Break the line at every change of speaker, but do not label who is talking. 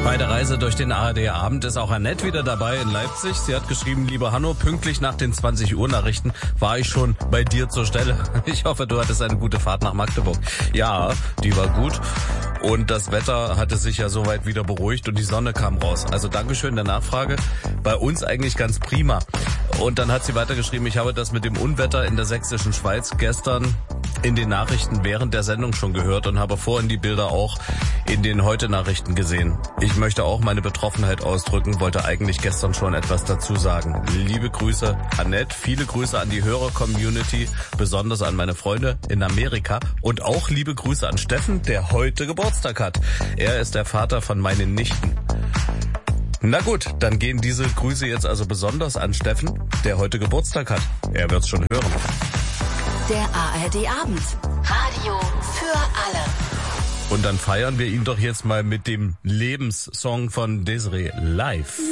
Bei der Reise durch den ARD-Abend ist auch Annette wieder dabei in Leipzig. Sie hat geschrieben, lieber Hanno, pünktlich nach den 20 Uhr Nachrichten war ich schon bei dir zur Stelle. Ich hoffe, du hattest eine gute Fahrt nach Magdeburg. Ja, die war gut. Und das Wetter hatte sich ja soweit wieder beruhigt und die Sonne kam raus. Also Dankeschön der Nachfrage. Bei uns eigentlich ganz prima. Und dann hat sie weitergeschrieben, ich habe das mit dem Unwetter in der sächsischen Schweiz gestern in den Nachrichten während der Sendung schon gehört und habe vorhin die Bilder auch in den Heute-Nachrichten gesehen. Ich möchte auch meine Betroffenheit ausdrücken, wollte eigentlich gestern schon etwas dazu sagen. Liebe Grüße, Annette, viele Grüße an die Hörer-Community, besonders an meine Freunde in Amerika und auch liebe Grüße an Steffen, der heute Geburtstag hat. Er ist der Vater von meinen Nichten. Na gut, dann gehen diese Grüße jetzt also besonders an Steffen, der heute Geburtstag hat. Er wird's schon hören.
Der ARD-Abend. Radio für alle.
Und dann feiern wir ihn doch jetzt mal mit dem Lebenssong von Desiree live.